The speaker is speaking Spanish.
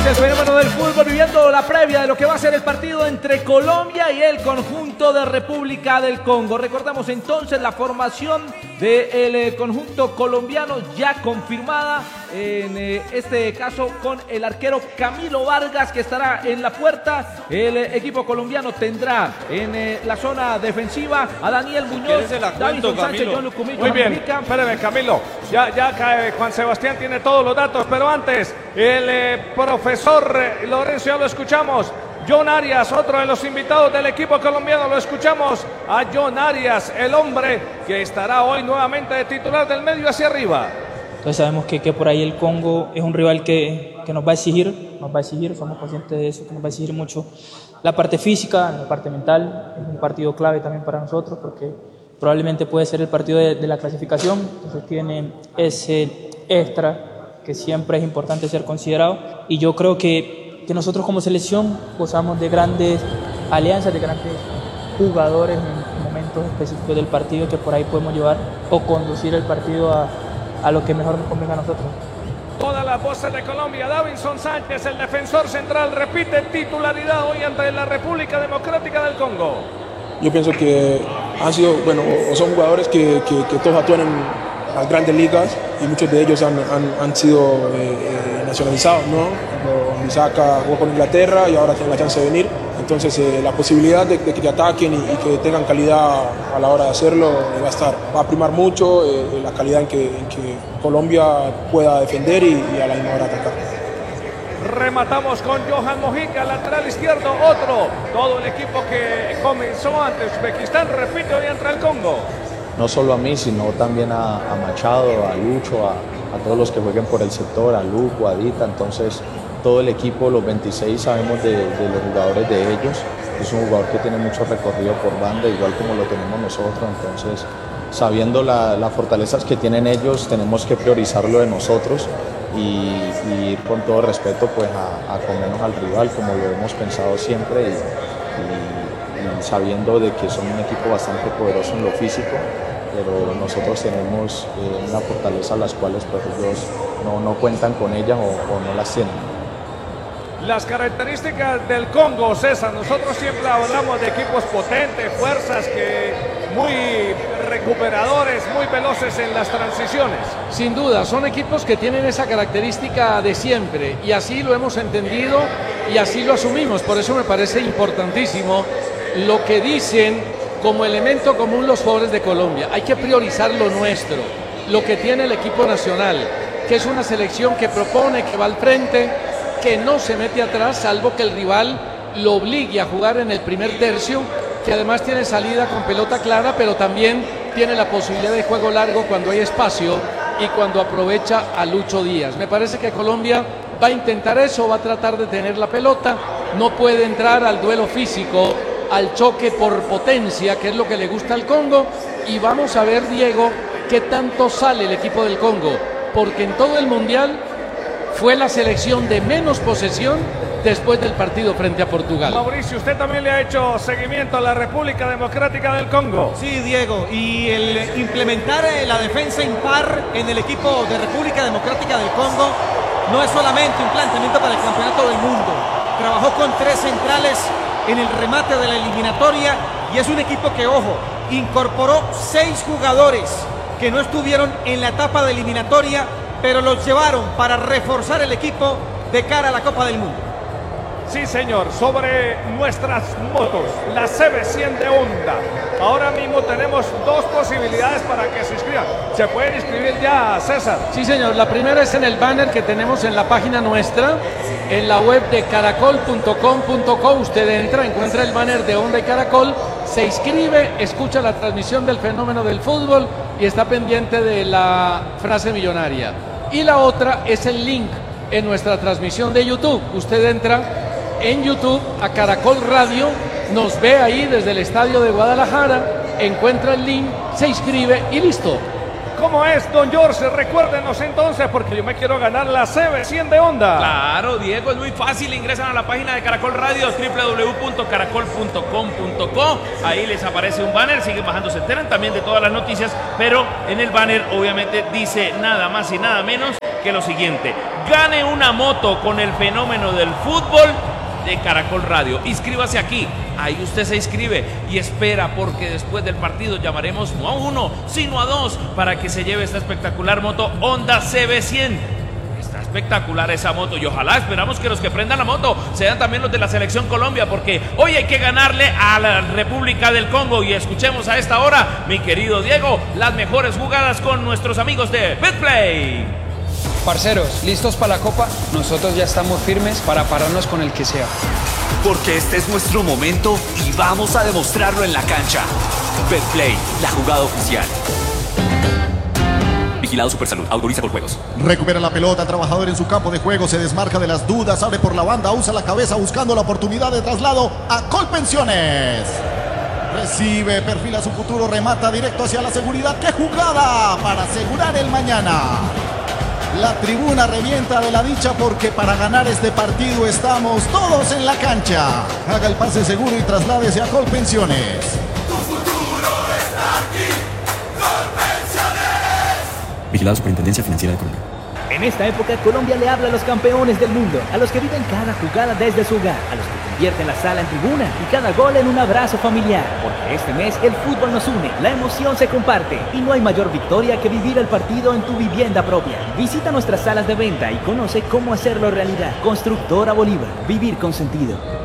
el fenómeno del fútbol, viviendo la previa de lo que va a ser el partido entre Colombia y el conjunto de República del Congo. Recordamos entonces la formación del conjunto colombiano ya confirmada, en este caso con el arquero Camilo Vargas, que estará en la puerta. El equipo colombiano tendrá en la zona defensiva a Daniel Muñoz, Davinson Sánchez, John Lucumí. Muy bien, espérame, Camilo, ya Juan Sebastián tiene todos los datos, pero antes el profesor Lorenzo, ya lo escuchamos. John Arias, otro de los invitados del equipo colombiano, lo escuchamos a John Arias, el hombre que estará hoy nuevamente de titular del medio hacia arriba. Entonces sabemos que por ahí el Congo es un rival que nos va a exigir, somos conscientes de eso, que nos va a exigir mucho la parte física, la parte mental. Es un partido clave también para nosotros porque probablemente puede ser el partido de la clasificación, entonces tiene ese extra que siempre es importante ser considerado, y yo creo que nosotros como selección gozamos de grandes alianzas, de grandes jugadores en momentos específicos del partido, que por ahí podemos llevar o conducir el partido a lo que mejor nos convenga a nosotros. Todas las voces de Colombia. Davinson Sánchez, el defensor central, repite titularidad hoy ante la República Democrática del Congo. Yo pienso que han sido, o son jugadores que todos actúan en las grandes ligas, y muchos de ellos han sido nacionalizados, ¿no? Misaka jugó con Inglaterra y ahora tiene la chance de venir. Entonces la posibilidad de que te ataquen y que tengan calidad a la hora de hacerlo va a estar. Va a primar mucho la calidad en que Colombia pueda defender y a la misma hora atacar. Rematamos con Johan Mojica, lateral izquierdo, otro. Todo el equipo que comenzó ante Uzbekistán repite hoy ante el Congo. No solo a mí, sino también a Machado, a Lucho, a todos los que jueguen por el sector, a Luco, a Dita. Entonces todo el equipo, los 26, sabemos de los jugadores de ellos. Es un jugador que tiene mucho recorrido por banda, igual como lo tenemos nosotros. Entonces, sabiendo las fortalezas que tienen ellos, tenemos que priorizarlo de nosotros y ir con todo respeto pues a comernos al rival, como lo hemos pensado siempre, y sabiendo de que son un equipo bastante poderoso en lo físico, pero nosotros tenemos una fortaleza a las cuales pues ellos no cuentan con ellas o no las tienen. Las características del Congo, César, nosotros siempre hablamos de equipos potentes, fuerzas que muy recuperadores, muy veloces en las transiciones. Sin duda, son equipos que tienen esa característica de siempre, y así lo hemos entendido y así lo asumimos. Por eso me parece importantísimo lo que dicen como elemento común los jugadores de Colombia. Hay que priorizar lo nuestro, lo que tiene el equipo nacional, que es una selección que propone, que va al frente, que no se mete atrás, salvo que el rival lo obligue a jugar en el primer tercio, que además tiene salida con pelota clara, pero también tiene la posibilidad de juego largo cuando hay espacio y cuando aprovecha a Lucho Díaz. Me parece que Colombia va a intentar eso, va a tratar de tener la pelota, no puede entrar al duelo físico, al choque por potencia, que es lo que le gusta al Congo, y vamos a ver, Diego, qué tanto sale el equipo del Congo, porque en todo el Mundial fue la selección de menos posesión después del partido frente a Portugal. Mauricio, usted también le ha hecho seguimiento a la República Democrática del Congo. Sí, Diego, y el implementar la defensa impar en el equipo de República Democrática del Congo no es solamente un planteamiento para el Campeonato del Mundo. Trabajó con 3 centrales en el remate de la eliminatoria, y es un equipo que, ojo, incorporó 6 jugadores que no estuvieron en la etapa de eliminatoria, pero los llevaron para reforzar el equipo de cara a la Copa del Mundo. Sí, señor, sobre nuestras motos, la CB100 de Honda. Ahora mismo tenemos 2 posibilidades para que se inscriban. ¿Se pueden inscribir ya, César? Sí, señor. La primera es en el banner que tenemos en la página nuestra, en la web de caracol.com.co. Usted entra, encuentra el banner de Honda y Caracol, se inscribe, escucha la transmisión del fenómeno del fútbol y está pendiente de la frase millonaria. Y la otra es el link en nuestra transmisión de YouTube. Usted entra en YouTube a Caracol Radio, nos ve ahí desde el estadio de Guadalajara, encuentra el link, se inscribe y listo. ¿cómo es, don George? Recuérdenos entonces, porque yo me quiero ganar la CB100 de Honda. Claro, Diego, es muy fácil. Ingresan a la página de Caracol Radio, www.caracol.com.co. Ahí les aparece un banner, siguen bajando, se enteran también de todas las noticias, pero en el banner obviamente dice nada más y nada menos que lo siguiente: gane una moto con el fenómeno del fútbol de Caracol Radio. Inscríbase aquí. Ahí usted se inscribe y espera, porque después del partido llamaremos no a uno, sino a dos, para que se lleve esta espectacular moto Honda CB100. Está espectacular esa moto y ojalá esperamos que los que prendan la moto sean también los de la Selección Colombia, porque hoy hay que ganarle a la República del Congo. Y escuchemos a esta hora, mi querido Diego, las mejores jugadas con nuestros amigos de BetPlay. Parceros, ¿listos para la Copa? Nosotros ya estamos firmes para pararnos con el que sea. Porque este es nuestro momento y vamos a demostrarlo en la cancha. BetPlay, la jugada oficial. Vigilado Supersalud, autoriza por juegos. Recupera la pelota, el trabajador en su campo de juego, se desmarca de las dudas, abre por la banda, usa la cabeza buscando la oportunidad de traslado a Colpensiones. Recibe, perfila su futuro, remata directo hacia la seguridad. ¡Qué jugada para asegurar el mañana! La tribuna revienta de la dicha, porque para ganar este partido estamos todos en la cancha. Haga el pase seguro y trasládese a Colpensiones. Tu futuro está aquí, Colpensiones. Vigilado Superintendencia Financiera de Colombia. En esta época, Colombia le habla a los campeones del mundo, a los que viven cada jugada desde su hogar, a los que convierten la sala en tribuna y cada gol en un abrazo familiar. Porque este mes el fútbol nos une, la emoción se comparte y no hay mayor victoria que vivir el partido en tu vivienda propia. Visita nuestras salas de venta y conoce cómo hacerlo realidad. Constructora Bolívar, vivir con sentido.